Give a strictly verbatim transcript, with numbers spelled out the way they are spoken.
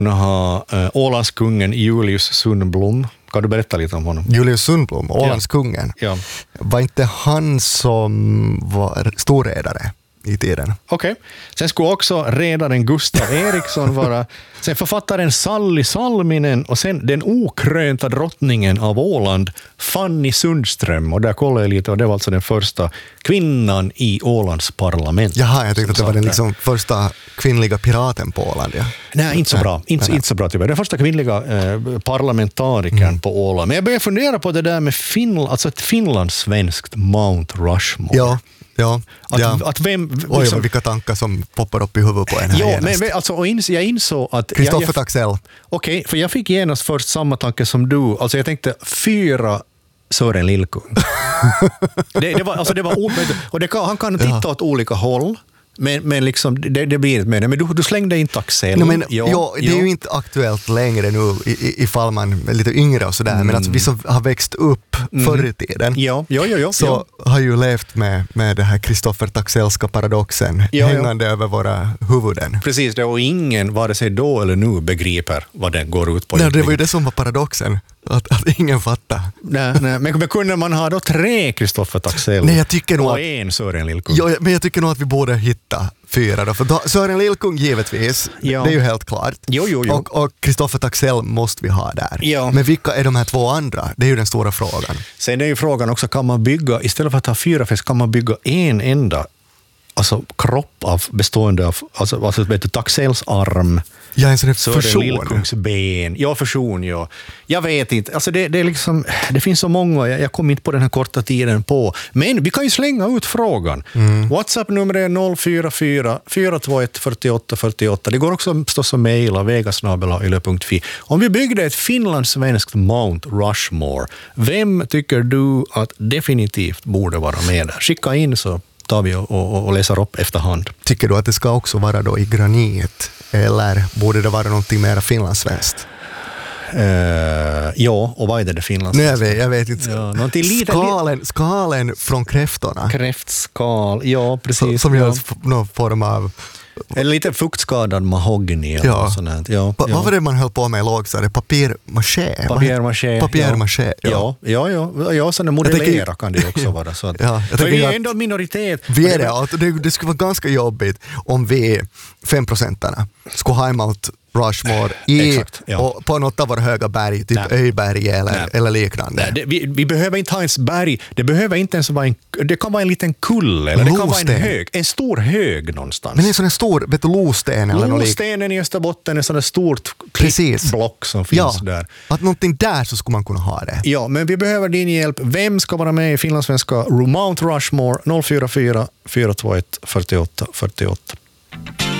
har uh, Ålandskungen Julius Sundblom. Kan du berätta lite om honom? Julius Sundblom, Ålandskungen. Ja. Var inte han som var storredare i tiden? Okej. Okay. Sen skulle också redaren Gustav Eriksson vara, sen författaren Sally Salminen och sen den okrönta drottningen av Åland, Fanny Sundström. Och där kollade jag lite och det var alltså den första kvinnan i Ålands parlament. Jaha, jag tänkte att det var den liksom första kvinnliga piraten på Åland. Ja. Nej, inte så bra. Inte, nej, inte så bra tyvärr. Den första kvinnliga eh, parlamentarikern mm. på Åland. Men jag började fundera på det där med Finland, alltså ett finlandssvenskt Mount Rushmore. Ja. Ja, att, ja. Att vem, liksom, oj, vilka tankar som poppar upp i huvudet på en här. Ja, men, alltså, och ins, jag insåg att... Kristoffer Taxell. Okej, okay, för jag fick genast först samma tanke som du. Alltså jag tänkte fyra Sören Lillkung. det, det var, alltså det var omöjligt. Och det kan, han kan titta ja. åt olika håll. Men, men liksom, det, det blir inte med det. Men du, du slängde in Taxell. No, men, ja, ja, det ja. är ju inte aktuellt längre nu i, ifall man är lite yngre och sådär. Mm. Men alltså, vi som har växt upp mm. förr i tiden ja, ja, ja, ja, så ja. har ju levt med, med det här Kristoffer Taxellska paradoxen ja, hängande ja. över våra huvuden. Precis, det, och ingen, vare sig då eller nu, begriper vad den går ut på. Nej, det var ju det som var paradoxen. Att, att ingen fattar. Nej, nej. Men, men kunde man ha då tre Kristoffer Taxell nej, jag tycker nog och att, en Sören Lillkung? Ja, men jag tycker nog att vi borde hitta fyra då. För då, Sören Lillkung givetvis, ja. det är ju helt klart. Jo, jo, jo. Och, och Kristoffer Taxell måste vi ha där. Ja. Men vilka är de här två andra? Det är ju den stora frågan. Sen är ju frågan också, kan man bygga, istället för att ha fyra fest, kan man bygga en enda alltså kropp av bestående av alltså, alltså vet du, Taxells arm, ja, en sån här Sören fusion. Lillkungs ben. Ja, fusion, ja. Jag vet inte. Alltså det, det, är liksom, det finns så många, jag, jag kom inte på den här korta tiden på. Men vi kan ju slänga ut frågan. Mm. WhatsApp-nummer är noll fyra fyra fyra två ett fyra åtta fyra åtta. Det går också förstås att mejla vegasnabel-a yle punkt fi. Om vi byggde ett finlandssvenskt Mount Rushmore, vem tycker du att definitivt borde vara med där? Skicka in så tar vi och, och, och läser upp efterhand. Tycker du att det ska också vara då i granit? Eller borde det vara någonting mer finlandssvenskt? Uh, ja, och vad är det det finlandssvenskt? Nej, jag vet, jag vet inte. Ja, någonting lite, skalen, skalen från kräftorna. Kräftskal, ja precis. Så, som gör ja. någon form av... Eller lite fuktskadad mahogny. Ja. Och sånt. Ja, pa, ja. Vad var det man höll på med i lågstadiet? Papier-maché? Papier-maché. Papier-maché, ja. Ja, ja, ja. ja sådana modellera tänker, kan det också vara. Så att, ja, för vi är ändå en minoritet. Vi är det, och det, det skulle vara ganska jobbigt om vi fem procentarna skulle ha emot Rushmore i, exakt, ja. och på något av våra höga berg, typ Nej. Öjberg eller, eller liknande. Nej, det, vi, vi behöver inte ha ens berg, det behöver inte ens vara en, det kan vara en liten kulle, eller det kan vara en hög, en stor hög någonstans. Men en sån här stor, vet du, losten eller något. Lostenen i Österbotten är sådant stort block som finns ja, där. Att någonting där så skulle man kunna ha det. Ja, men vi behöver din hjälp. Vem ska vara med i finlandssvenska Mount Rushmore? noll fyra fyra fyra två ett fyra åtta fyra åtta.